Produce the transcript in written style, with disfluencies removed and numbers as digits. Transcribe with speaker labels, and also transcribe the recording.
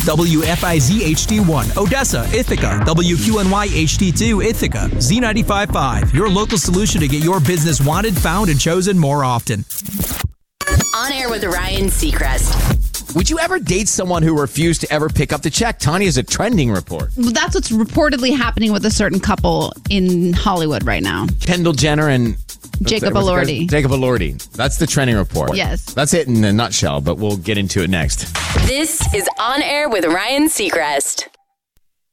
Speaker 1: WFIZ HD1, Odessa, Ithaca, WQNY HD2, Ithaca, Z95.5, your local solution to get your business wanted, found, and chosen more often.
Speaker 2: On Air with Ryan Seacrest.
Speaker 3: Would you ever date someone who refused to ever pick up the check? Tanya has a trending report.
Speaker 4: That's what's reportedly happening with a certain couple in Hollywood right now.
Speaker 3: Kendall Jenner and
Speaker 4: Jacob Elordi.
Speaker 3: Jacob Elordi. That's the trending report.
Speaker 4: Yes.
Speaker 3: That's it in a nutshell, but we'll get into it next.
Speaker 2: This is On Air with Ryan Seacrest.